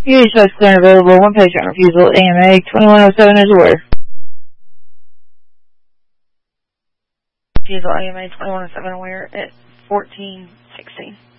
Use bus clear available. One patient refusal. AMA 2107 is where? Refusal AMA 2107 where at 1416.